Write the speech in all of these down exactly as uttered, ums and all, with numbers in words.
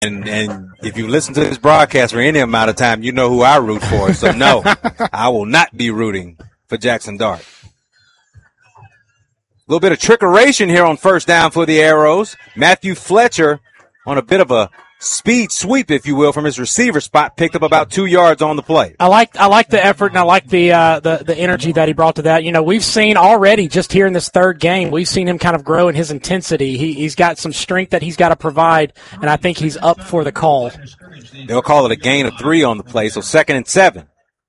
And, and if you listen to this broadcast for any amount of time, you know who I root for. So, no, I will not be rooting for Jackson Dart. A little bit of trickeration here on first down for the Arrows. Matthew Fletcher on a bit of a speed sweep, if you will, from his receiver spot, picked up about two yards on the play. I like I like the effort and I like the uh, the the energy that he brought to that. You know, we've seen already just here in this third game, we've seen him kind of grow in his intensity. He he's got some strength that he's got to provide, and I think he's up for the call. They'll call it a gain of three on the play, so second and seven.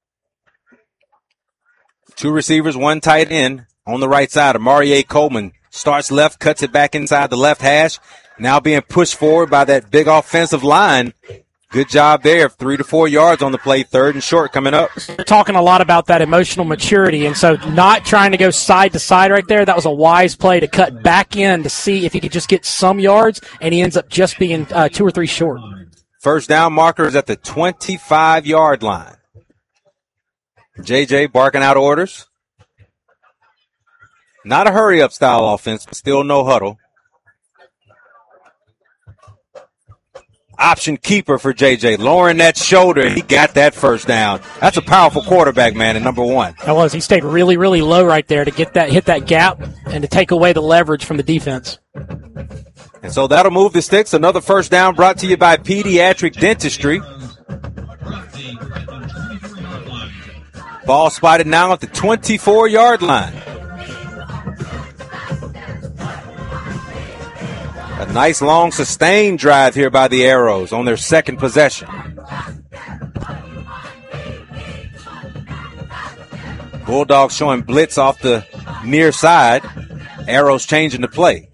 Two receivers, one tight end on the right side. Amari A. Coleman starts left, cuts it back inside the left hash. Now being pushed forward by that big offensive line. Good job there. Three to four yards on the play. Third and short coming up. We're talking a lot about that emotional maturity, and so not trying to go side to side right there. That was a wise play to cut back in to see if he could just get some yards, and he ends up just being uh, two or three short. First down marker is at the twenty-five-yard line. J J barking out orders. Not a hurry-up style offense, but still no huddle. Option keeper for J J, lowering that shoulder. He got that first down. That's a powerful quarterback, man, at number one. That was. He stayed really, really low right there to get that, hit that gap and to take away the leverage from the defense. And so that'll move the sticks. Another first down brought to you by Pediatric Dentistry. Ball spotted now at the twenty-four-yard line. A nice, long, sustained drive here by the Arrows on their second possession. Bulldogs showing blitz off the near side. Arrows changing the play.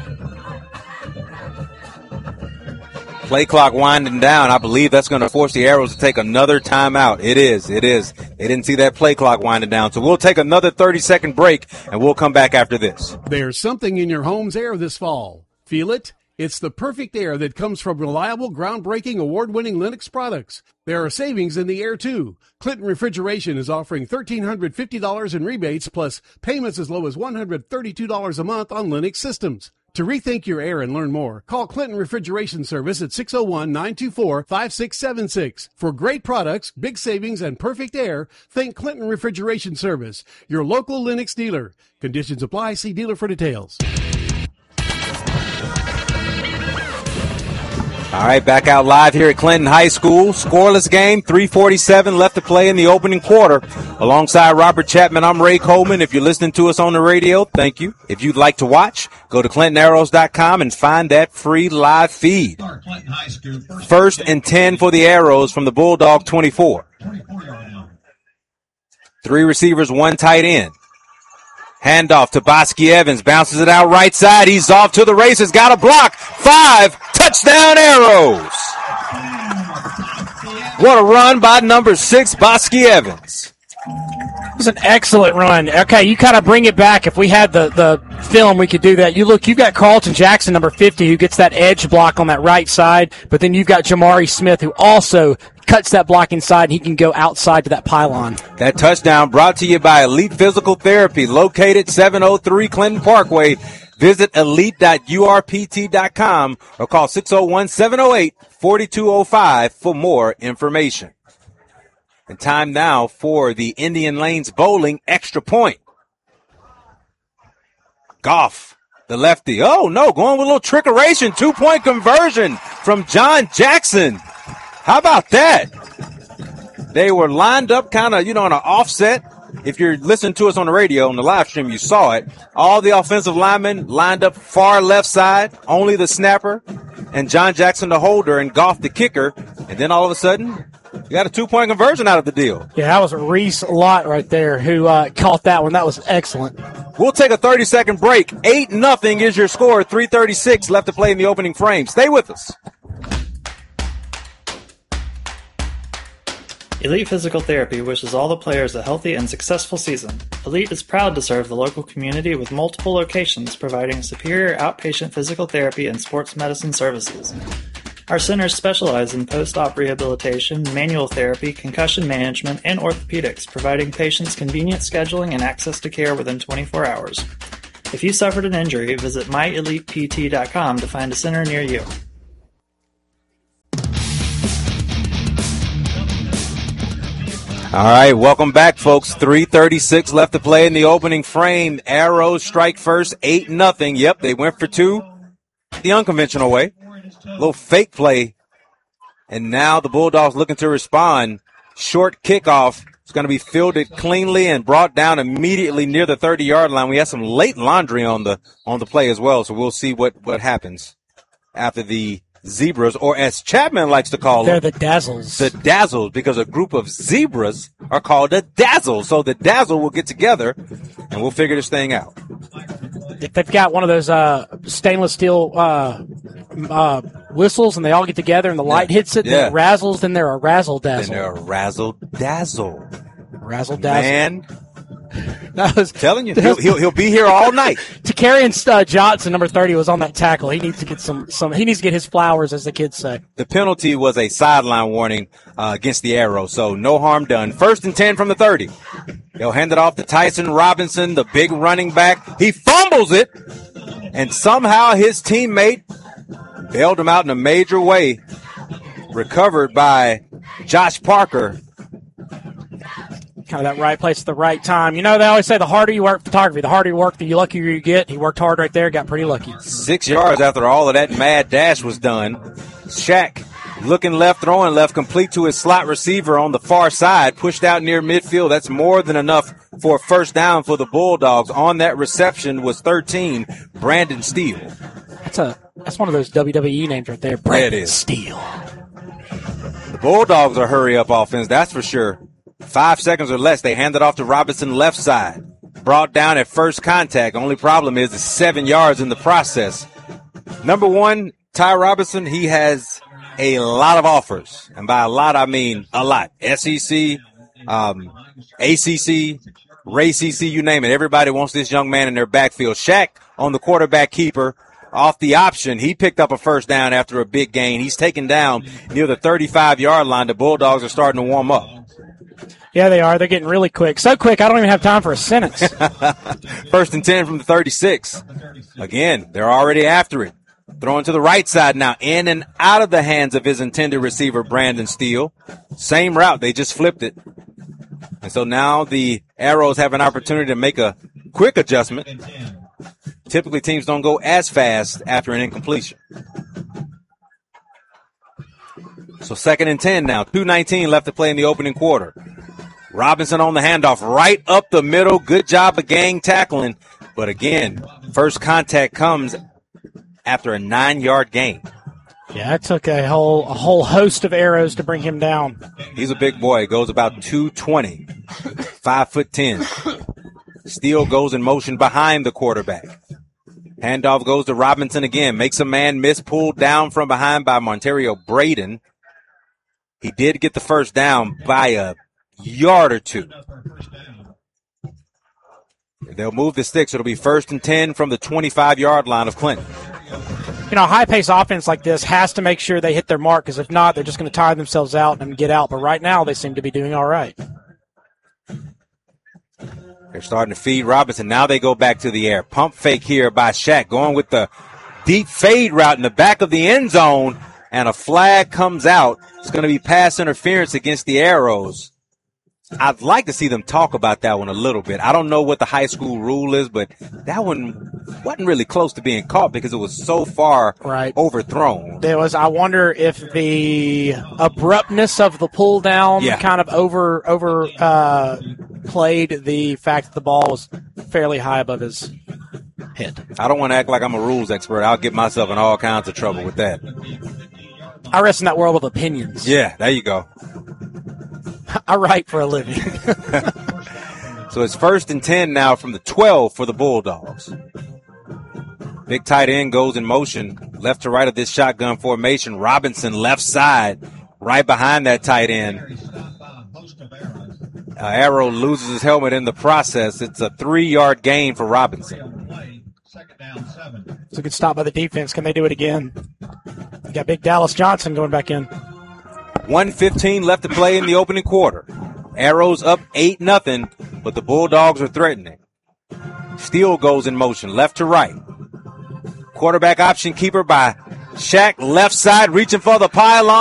Play clock winding down. I believe that's going to force the Arrows to take another timeout. It is. It is. They didn't see that play clock winding down. So we'll take another thirty-second break, and we'll come back after this. There's something in your home's air this fall. Feel it? It's the perfect air that comes from reliable, groundbreaking, award-winning Lennox products. There are savings in the air, too. Clinton Refrigeration is offering one thousand three hundred fifty dollars in rebates, plus payments as low as one hundred thirty-two dollars a month on Lennox systems. To rethink your air and learn more, call Clinton Refrigeration Service at six oh one, nine two four, five six seven six. For great products, big savings, and perfect air, think Clinton Refrigeration Service, your local Lennox dealer. Conditions apply. See dealer for details. All right, back out live here at Clinton High School. Scoreless game, three forty-seven left to play in the opening quarter. Alongside Robert Chapman, I'm Ray Coleman. If you're listening to us on the radio, thank you. If you'd like to watch, go to clinton arrows dot com and find that free live feed. First and ten for the Arrows from the Bulldog twenty-four. Three receivers, one tight end. Handoff to Bosky Evans, bounces it out right side. He's off to the races, got a block. Five, touchdown Arrows. What a run by number six, Bosky Evans. It was an excellent run. Okay, you kind of bring it back. If we had the, the film, we could do that. You look, you've got Carlton Jackson, number fifty, who gets that edge block on that right side, but then you've got Jamari Smith, who also cuts that block inside, and he can go outside to that pylon. That touchdown brought to you by Elite Physical Therapy, located seven oh three Clinton Parkway. Visit elite dot u r p t dot com or call six oh one, seven oh eight, four two oh five for more information. And time now for the Indian Lanes Bowling extra point. Goff, the lefty. Oh, no, going with a little trickeration. Two-point conversion from John Jackson. How about that? They were lined up kind of, you know, on an offset. If you're listening to us on the radio, on the live stream, you saw it. All the offensive linemen lined up far left side, only the snapper, and John Jackson the holder, and Goff the kicker. And then all of a sudden, you got a two-point conversion out of the deal. Yeah, that was Reese Lott right there who uh, caught that one. That was excellent. We'll take a thirty-second break. eight nothing is your score. three thirty-six left to play in the opening frame. Stay with us. Elite Physical Therapy wishes all the players a healthy and successful season. Elite is proud to serve the local community with multiple locations providing superior outpatient physical therapy and sports medicine services. Our centers specialize in post-op rehabilitation, manual therapy, concussion management, and orthopedics, providing patients convenient scheduling and access to care within twenty-four hours. If you suffered an injury, visit my elite p t dot com to find a center near you. All right, welcome back, folks. three thirty-six left to play in the opening frame. Arrows strike first, eight nothing. Yep, they went for two the unconventional way. A little fake play. And now the Bulldogs looking to respond. Short kickoff. It's going to be fielded cleanly and brought down immediately near the thirty-yard line. We have some late laundry on the on the play as well, so we'll see what, what happens after the Zebras, or as Chapman likes to call They're them. the Dazzles. The Dazzles, because a group of zebras are called the Dazzles. So the Dazzle will get together, and we'll figure this thing out. If they've got one of those uh, stainless steel uh, uh, whistles and they all get together and the light Yeah. hits it, Yeah. then it razzles, then they're a razzle dazzle. Then they're a Razzle Dazzle. Razzle dazzle. Man, That was telling you, he'll, he'll, he'll be here all night. Takarian uh, Johnson, number thirty, was on that tackle. He needs to get some, some. He needs to get his flowers, as the kids say. The penalty was a sideline warning uh, against the Arrow, so no harm done. First and ten from the thirty. They'll hand it off to Tyson Robinson, the big running back. He fumbles it, and somehow his teammate bailed him out in a major way. Recovered by Josh Parker. Kind of that right place at the right time. You know, they always say the harder you work photography, the harder you work, the luckier you get. He worked hard right there, got pretty lucky. Six yards after all of that mad dash was done. Shaq looking left, throwing left, complete to his slot receiver on the far side, pushed out near midfield. That's more than enough for a first down for the Bulldogs. On that reception was thirteen, Brandon Steele. That's a that's one of those W W E names right there. Brandon is. Steele. The Bulldogs are hurry-up offense, that's for sure. Five seconds or less, they hand it off to Robinson left side. Brought down at first contact. Only problem is it's seven yards in the process. Number one, Ty Robinson, he has a lot of offers. And by a lot, I mean a lot. S E C, um, A C C, Ray C C, you name it. Everybody wants this young man in their backfield. Shaq on the quarterback keeper. Off the option, he picked up a first down after a big gain. He's taken down near the thirty-five-yard line. The Bulldogs are starting to warm up. Yeah, they are. They're getting really quick. So quick, I don't even have time for a sentence. First and ten from the thirty-six. Again, they're already after it. Throwing to the right side now, in and out of the hands of his intended receiver, Brandon Steele. Same route, they just flipped it. And so now the Arrows have an opportunity to make a quick adjustment. Typically, teams don't go as fast after an incompletion. So second and ten now. two nineteen left to play in the opening quarter. Robinson on the handoff right up the middle. Good job of gang tackling. But again, first contact comes after a nine-yard gain. Yeah, it took a whole a whole host of arrows to bring him down. He's a big boy. Goes about two twenty. five foot ten. Steele goes in motion behind the quarterback. Handoff goes to Robinson again. Makes a man miss. Pulled down from behind by Montario Braden. He did get the first down by a yard or two. They'll move the sticks. It'll be first and ten from the twenty-five-yard line of Clinton. You know, a high-paced offense like this has to make sure they hit their mark, because if not, they're just going to tire themselves out and get out. But right now, they seem to be doing all right. They're starting to feed Robinson. Now they go back to the air. Pump fake here by Shaq, going with the deep fade route in the back of the end zone, and a flag comes out. It's going to be pass interference against the Arrows. I'd like to see them talk about that one a little bit. I don't know what the high school rule is, but that one wasn't really close to being caught because it was so far right. overthrown. There was. I wonder if the abruptness of the pull down yeah. kind of over over uh, played the fact that the ball was fairly high above his head. I don't want to act like I'm a rules expert. I'll get myself in all kinds of trouble with that. I rest in that world of opinions. Yeah, there you go. I write for a living. So it's first and ten now from the twelve for the Bulldogs. Big tight end goes in motion, left to right of this shotgun formation. Robinson left side, right behind that tight end. Uh, Arrow loses his helmet in the process. It's a three-yard gain for Robinson. It's a good stop by the defense. Can they do it again? You got big Dallas Johnson going back in. one fifteen left to play in the opening quarter. Arrows up eight nothing, but the Bulldogs are threatening. Steele goes in motion, left to right. Quarterback option keeper by Shaq, left side, reaching for the pylon.